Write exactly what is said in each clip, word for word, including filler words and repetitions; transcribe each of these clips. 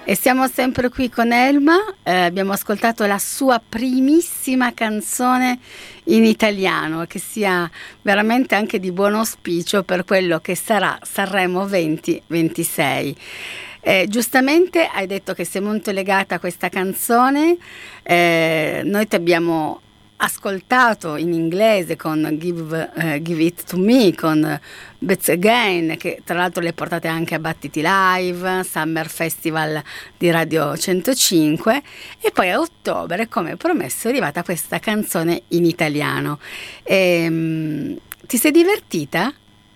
E siamo sempre qui con Elma, eh, abbiamo ascoltato la sua primissima canzone in italiano, che sia veramente anche di buon auspicio per quello che sarà Sanremo venti ventisei. Eh, giustamente hai detto che sei molto legata a questa canzone, eh, noi ti abbiamo ascoltato in inglese con Give, uh, Give It To Me, con Bets Again, che tra l'altro le portate anche a Battiti Live, Summer Festival di Radio centocinque, e poi a ottobre, come promesso, è arrivata questa canzone in italiano. E, um, ti sei divertita?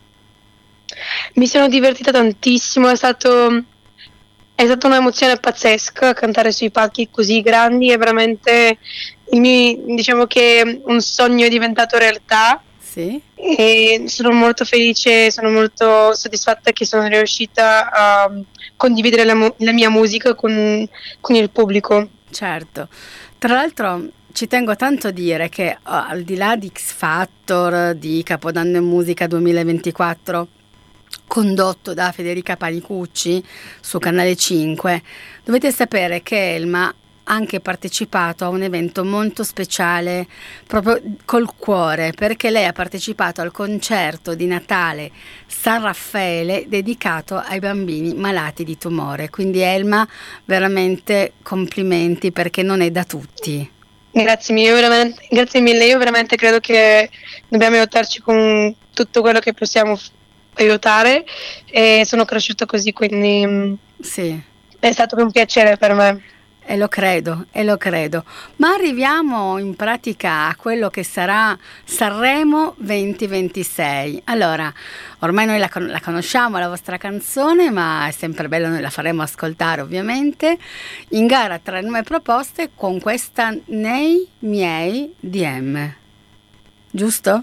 Mi sono divertita tantissimo, è stato... È stata un'emozione pazzesca cantare sui palchi così grandi, è veramente il mio, diciamo che un sogno è diventato realtà. Sì. E sono molto felice, sono molto soddisfatta che sono riuscita a condividere la, la mia musica con, con il pubblico. Certo, tra l'altro ci tengo tanto a dire che oh, al di là di X Factor, di Capodanno in Musica duemilaventiquattro, condotto da Federica Panicucci su Canale cinque, dovete sapere che Elma ha anche partecipato a un evento molto speciale proprio col cuore, perché lei ha partecipato al concerto di Natale San Raffaele dedicato ai bambini malati di tumore. Quindi Elma, veramente complimenti, perché non è da tutti. Grazie mille, veramente, grazie mille, io veramente credo che dobbiamo aiutarci con tutto quello che possiamo aiutare, e sono cresciuta così, quindi sì, è stato un piacere per me. E lo credo, e lo credo. Ma arriviamo in pratica a quello che sarà Sanremo venti ventisei. Allora, ormai noi la, la conosciamo, la vostra canzone, ma è sempre bello, noi la faremo ascoltare ovviamente. In gara tra le nuove proposte con questa Nei miei D M. Giusto?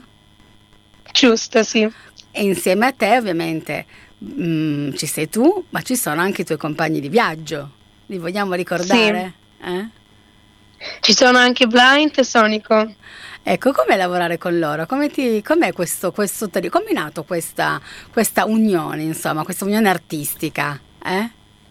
Giusto, sì. E insieme a te ovviamente mh, ci sei tu, ma ci sono anche i tuoi compagni di viaggio. Li vogliamo ricordare? Sì. Eh? Ci sono anche Blind e Sonico. Ecco, com'è lavorare con loro? Come ti, com'è questo, questo come è nato questa, questa unione, insomma, questa unione artistica? Eh?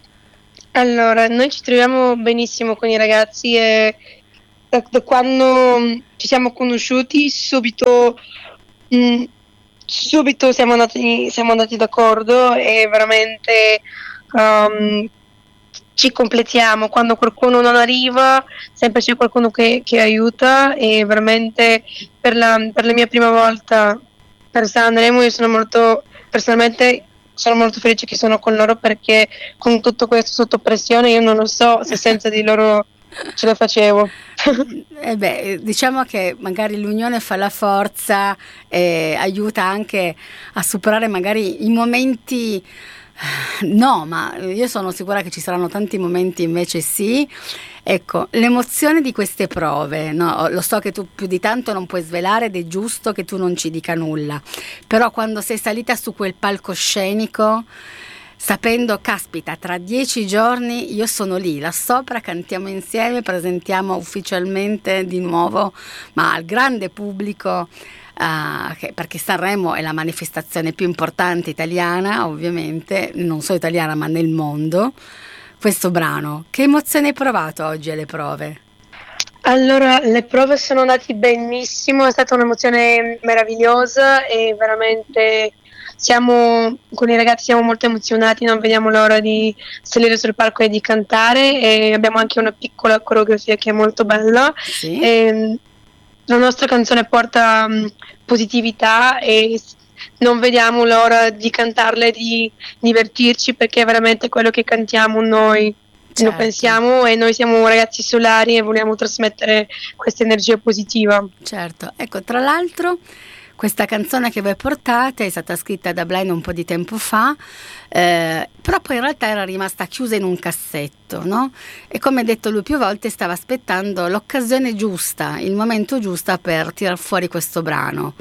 Allora, noi ci troviamo benissimo con i ragazzi e da, da quando ci siamo conosciuti subito, mh, subito siamo andati, siamo andati d'accordo e veramente um, ci completiamo. Quando qualcuno non arriva, sempre c'è qualcuno che, che aiuta, e veramente per la, per la mia prima volta per Sanremo io sono molto, personalmente sono molto felice che sono con loro, perché con tutto questo sotto pressione io non lo so se senza di loro ce la facevo. Eh beh, diciamo che magari l'unione fa la forza e aiuta anche a superare magari i momenti. No, ma io sono sicura che ci saranno tanti momenti invece sì. Ecco, l'emozione di queste prove, no? Lo so che tu più di tanto non puoi svelare ed è giusto che tu non ci dica nulla, però quando sei salita su quel palcoscenico, sapendo, caspita, tra dieci giorni io sono lì, là sopra, cantiamo insieme, presentiamo ufficialmente di nuovo, ma al grande pubblico, Uh, che, perché Sanremo è la manifestazione più importante italiana, ovviamente, non solo italiana ma nel mondo, questo brano. Che emozione hai provato oggi alle prove? Allora, le prove sono andate benissimo, è stata un'emozione meravigliosa e veramente siamo, con i ragazzi siamo molto emozionati, non vediamo l'ora di salire sul palco e di cantare, e abbiamo anche una piccola coreografia che è molto bella. Sì. E la nostra canzone porta um, positività e non vediamo l'ora di cantarla e di divertirci, perché è veramente quello che cantiamo noi. Certo. Lo pensiamo, e noi siamo ragazzi solari e vogliamo trasmettere questa energia positiva. Certo, ecco, tra l'altro questa canzone che voi portate è stata scritta da Blind un po' di tempo fa, eh, però poi in realtà era rimasta chiusa in un cassetto, no? E come detto lui più volte, stava aspettando l'occasione giusta, il momento giusto per tirar fuori questo brano.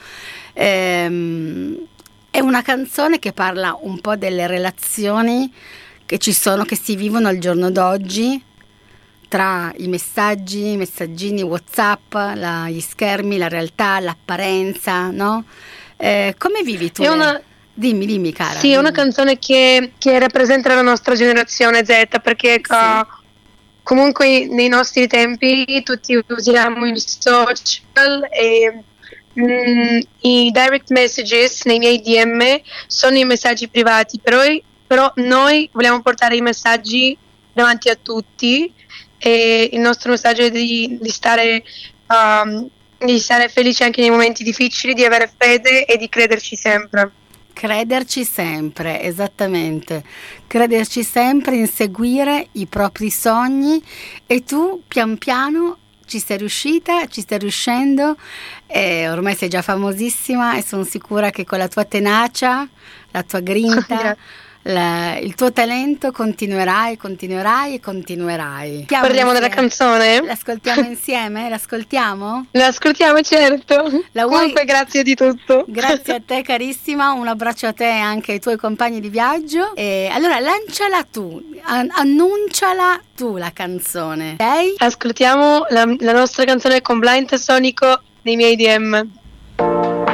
Ehm, è una canzone che parla un po' delle relazioni che ci sono, che si vivono al giorno d'oggi, tra i messaggi, i messaggini WhatsApp, la, gli schermi, la realtà, l'apparenza, no? Eh, come vivi tu? È una, Dimmi, dimmi cara. Sì, è una dimmi. canzone che, che rappresenta la nostra generazione Z, perché Sì. uh, comunque nei nostri tempi tutti usiamo il social e mm, i direct messages nei miei D M sono i messaggi privati, però, però noi vogliamo portare i messaggi davanti a tutti e il nostro messaggio è di, di stare um, di stare felici anche nei momenti difficili, di avere fede e di crederci sempre. Crederci sempre, esattamente, crederci sempre, inseguire i propri sogni, e tu pian piano ci sei riuscita, ci stai riuscendo, e ormai sei già famosissima e sono sicura che con la tua tenacia, la tua grinta, la- il tuo talento continuerai, continuerai e continuerai. Parliamo della canzone? L'ascoltiamo insieme? L'ascoltiamo? L'ascoltiamo, certo. La vuoi? Comunque grazie di tutto. Grazie a te carissima, un abbraccio a te e anche ai tuoi compagni di viaggio. E allora lanciala tu, an- annunciala tu la canzone, ok? Ascoltiamo la, la nostra canzone con Blind Sonico nei miei D M.